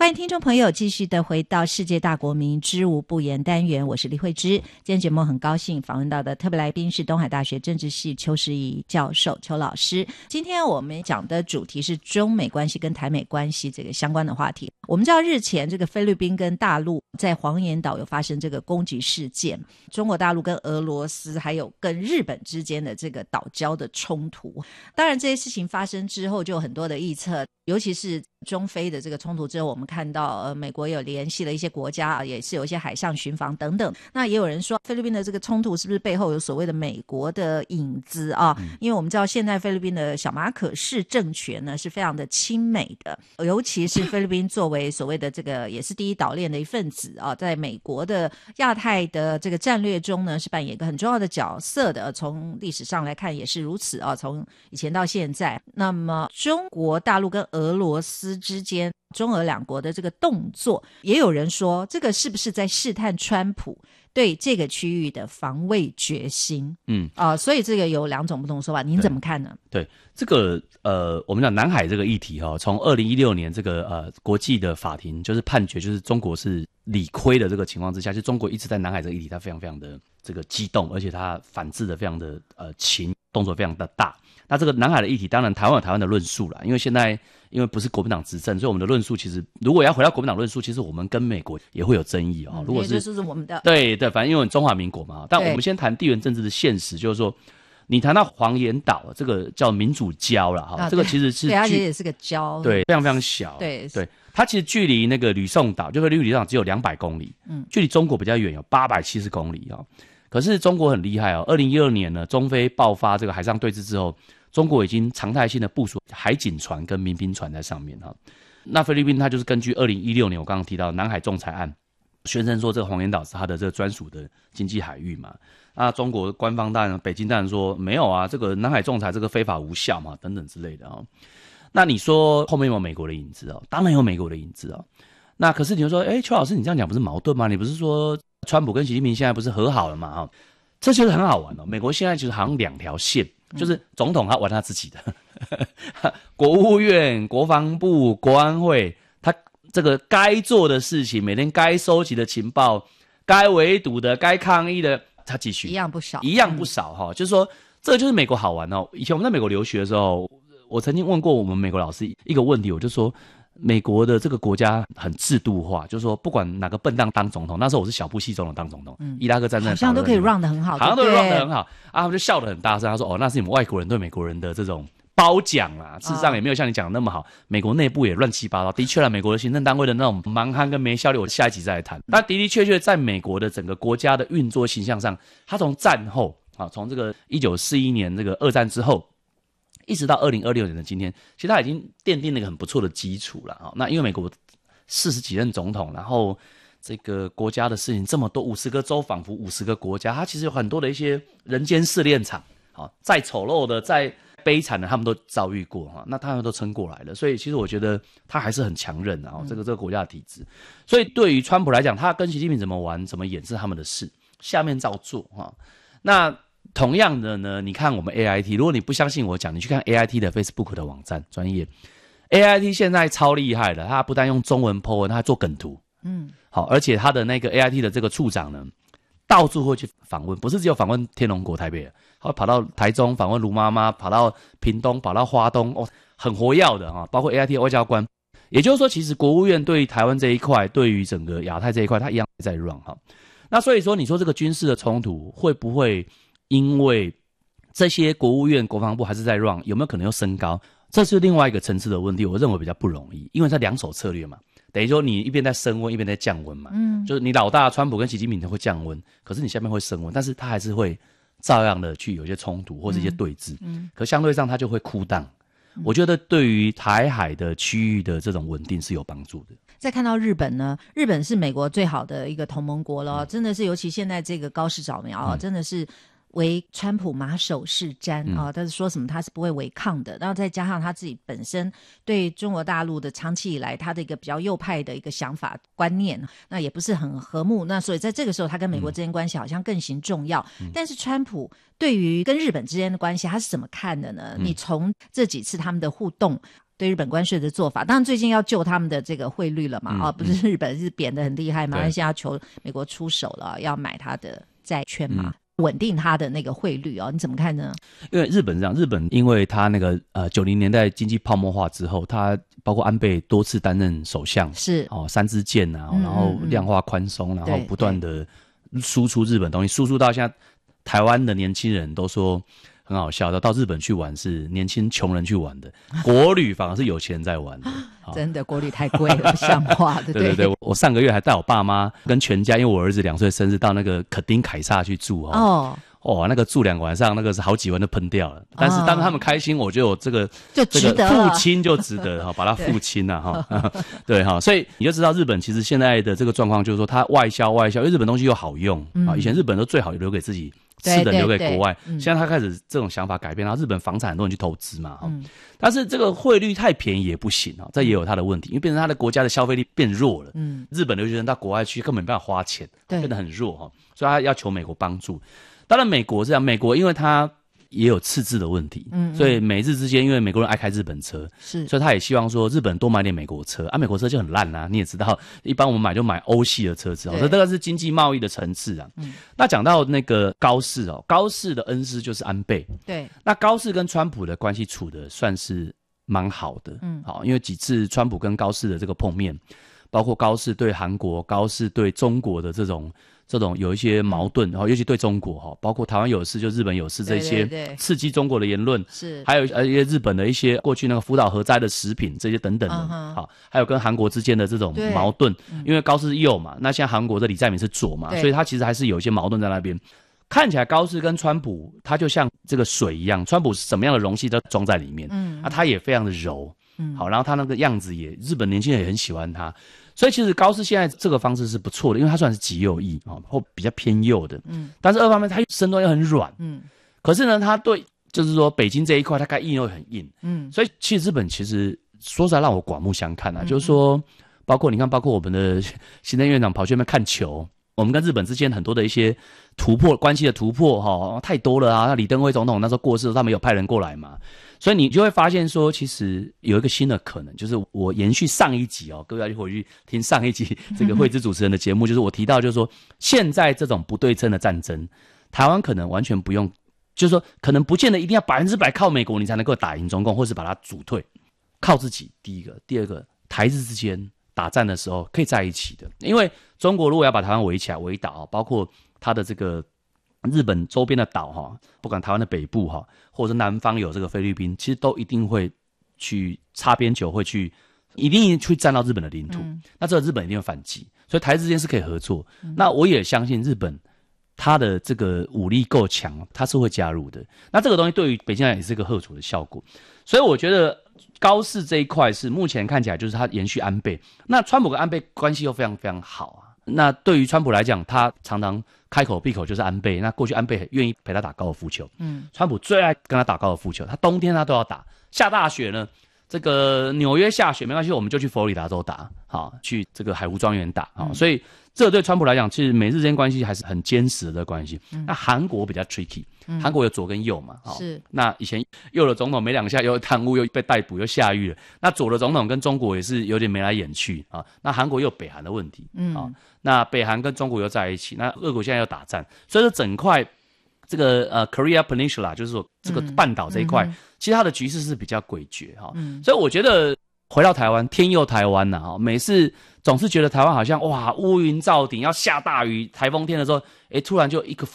欢迎听众朋友继续的回到世界大国民知无不言单元，我是李慧芝。今天节目很高兴访问到的特别来宾是东海大学政治系邱时宜教授邱老师。今天我们讲的主题是中美关系跟台美关系这个相关的话题。我们知道日前这个菲律宾跟大陆在黄岩岛有发生这个攻击事件，中国大陆跟俄罗斯还有跟日本之间的这个岛礁的冲突。当然这些事情发生之后就有很多的臆测，尤其是中菲的这个冲突之后，我们看到美国有联系了一些国家，也是有一些海上巡防等等。那也有人说菲律宾的这个冲突是不是背后有所谓的美国的影子啊？因为我们知道现在菲律宾的小马可仕政权呢是非常的亲美的，尤其是菲律宾作为所谓的这个也是第一岛链的一份子啊，在美国的亚太的这个战略中呢是扮演一个很重要的角色的，从历史上来看也是如此啊，从以前到现在。那么中国大陆跟俄罗斯之间，中俄两国的这个动作，也有人说这个是不是在试探川普对这个区域的防卫决心？所以这个有两种不同的说法，您怎么看呢？ 对这个我们讲南海这个议题从2016年这个国际的法庭就是判决，就是中国是理亏的这个情况之下，就中国一直在南海这个议题，它非常非常的这个激动，而且它反制的非常的勤，动作非常的大。那这个南海的议题，当然台湾有台湾的论述啦，因为现在因为不是国民党执政，所以我们的论述其实如果要回到国民党论述，其实我们跟美国也会有争议如果是就是我们的对，反正因为中华民国嘛，但我们先谈地缘政治的现实，就是说你谈到黄岩岛这个叫民主礁啦这个其实是对，它其实也是个礁， 对，非常非常小，对，它其实距离那个吕宋岛，就是吕宋岛只有200公里，距离中国比较远，有870公里可是中国很厉害2012年呢，中菲爆发这个海上对峙之后，中国已经常态性的部署海警船跟民兵船在上面那菲律宾它就是根据2016年我刚刚提到南海仲裁案，宣称说这个黄岩岛是它的这个专属的经济海域嘛。那中国官方当然北京当然说没有啊，这个南海仲裁这个非法无效嘛，等等之类的那你说后面有没有美国的影子当然有美国的影子那可是你就说邱老师你这样讲不是矛盾吗？你不是说川普跟习近平现在不是和好了吗这就是很好玩美国现在就是好像2条线，就是总统他玩他自己的国务院、国防部、国安会，他这个该做的事情，每天该收集的情报，该围堵的，该抗议的，他继续一样不少就是说这就是美国好玩以前我们在美国留学的时候，我曾经问过我们美国老师一个问题，我就说美国的这个国家很制度化，就是说不管哪个笨蛋当总统，那时候我是小布希总统当总统，伊拉克战争好像都可以 run 得很好， 好像都 run 得很好他们就笑得很大声，他说那是你们外国人对美国人的这种褒奖啦，事实上也没有像你讲的那么好，美国内部也乱七八糟。的确美国的行政单位的那种蛮憨跟没效率，我下一集再来谈。但的的确确在美国的整个国家的运作形象上，它从战后从这个1941年这个二战之后，一直到2026年的今天，其实它已经奠定了一个很不错的基础了那因为美国40几任总统，然后这个国家的事情这么多，50个州仿佛50个国家，它其实有很多的一些人间试炼场再丑陋的再悲惨的他们都遭遇过那他们都撑过来了，所以其实我觉得他还是很强韧这个国家的体制。所以对于川普来讲，他跟习近平怎么玩怎么演是他们的事，下面照做那同样的呢，你看我们 AIT， 如果你不相信我讲，你去看 AIT 的 Facebook 的网站专页 AIT 现在超厉害的，他不但用中文 po 文，他还做梗图而且他的那个 AIT 的这个处长呢到处会去访问，不是只有访问天龙国台北，他会跑到台中访问卢妈妈，跑到屏东，跑到花东很活跃的包括 AIT 的外交官。也就是说其实国务院对于台湾这一块，对于整个亚太这一块，他一样在 run 那所以说你说这个军事的冲突会不会因为这些国务院、国防部还是在 run， 有没有可能又升高？这是另外一个层次的问题，我认为比较不容易，因为它两手策略嘛，等于说你一边在升温，一边在降温嘛。就是你老大川普跟习近平会降温，可是你下面会升温，但是他还是会照样的去有一些冲突或者一些对峙，可相对上他就会cool down。我觉得对于台海的区域的这种稳定是有帮助的。 再看到日本呢，日本是美国最好的一个同盟国了真的是，尤其现在这个高市早苗真的是为川普马首是瞻但是说什么他是不会违抗的，然后再加上他自己本身对中国大陆的长期以来他的一个比较右派的一个想法观念，那也不是很和睦，那所以在这个时候他跟美国之间关系好像更形重要但是川普对于跟日本之间的关系他是怎么看的呢你从这几次他们的互动对日本关税的做法。当然最近要救他们的这个汇率了嘛，不是日本是贬得很厉害嘛，马来西亚求美国出手了，要买他的债券嘛。稳定它的那个汇率你怎么看呢？ 因为日本这样，日本因为它那个90年代经济泡沫化之后，它包括安倍多次担任首相， 是三支箭啊，然后量化宽松，然后不断的输出日本东西，输出到现在台湾的年轻人都说很好笑的，到日本去玩是年轻穷人去玩的，国旅反而是有钱人在玩的。 真的国旅太贵了，不像话的。 对，我上个月还带我爸妈跟全家，因为我儿子2岁生日，到那个垦丁凯撒去住那个住2个晚上，那个是好几万都喷掉了。但是当他们开心，我觉得我这个父亲就值得把他父亲对所以你就知道日本其实现在的这个状况就是说，它外销，因为日本东西又好用以前日本都最好留给自己吃的留给国外，现在他开始这种想法改变，然后日本房产很多人去投资嘛但是这个汇率太便宜也不行这也有它的问题，因为变成他的国家的消费力变弱了日本留学生到国外去根本没办法花钱，变得很弱所以他要求美国帮助。当然美国是这样，美国因为他也有赤字的问题所以美日之间，因为美国人爱开日本车，所以他也希望说日本多买点美国车美国车就很烂你也知道，一般我们买就买欧系的车子所以这个是经济贸易的层次那讲到那个高市高市的恩师就是安倍， 对， 那高市跟川普的关系处的算是蛮好的因为几次川普跟高市的这个碰面，包括高市对韩国，高市对中国的这种有一些矛盾尤其对中国包括台湾有事就日本有事这些刺激中国的言论是，还有一些日本的一些过去那个福岛核灾的食品这些等等的还有跟韩国之间的这种矛盾因为高市是右嘛，那现在韩国的李在明是左嘛，所以他其实还是有一些矛盾在那边。看起来高市跟川普他就像这个水一样，川普什么样的容器都装在里面他也非常的柔然后他那个样子也日本年轻人也很喜欢他，所以其实高市现在这个方式是不错的，因为他算是极右翼或比较偏右的但是二方面他身段又很软可是呢他对就是说北京这一块他该硬又很硬所以其实日本其实说实在让我刮目相看就是说包括我们的行政院长跑去那边看球，我们跟日本之间很多的一些突破关系的突破太多了那李登辉总统那时候过世他们有派人过来嘛，所以你就会发现说其实有一个新的可能，就是我延续上一集各位要回去听上一集这个惠芝主持人的节目就是我提到就是说现在这种不对称的战争，台湾可能完全不用，就是说可能不见得一定要100%靠美国你才能够打赢中共或是把它阻退，靠自己第一个，第二个台日之间打战的时候可以在一起的，因为中国如果要把台湾围起来围岛包括它的这个日本周边的岛不管台湾的北部或者是南方有这个菲律宾，其实都一定会去擦边球，会去一定去占到日本的领土那这个日本一定会反击，所以台日之间是可以合作那我也相信日本他的这个武力够强，他是会加入的，那这个东西对于北京来也是一个吓阻的效果，所以我觉得高市这一块是目前看起来就是他延续安倍，那川普跟安倍关系又非常非常好那对于川普来讲，他常常开口闭口就是安倍，那过去安倍很愿意陪他打高尔夫球川普最爱跟他打高尔夫球，他冬天他都要打，下大雪呢这个纽约下雪没关系，我们就去佛罗里达州打去这个海湖庄园打所以这对川普来讲其实美日之间关系还是很坚实的关系那韩国比较 tricky，韩国有左跟右嘛是，那以前右的总统没2下又贪污又被逮捕又下狱了，那左的总统跟中国也是有点眉来眼去那韩国又有北韩的问题那北韩跟中国又在一起，那俄国现在又打战，所以说整块这个Korea Peninsula 就是说这个半岛这一块其实它的局势是比较诡谲所以我觉得回到台湾天佑台湾每次总是觉得台湾好像哇乌云罩顶要下大雨台风天的时候突然就一个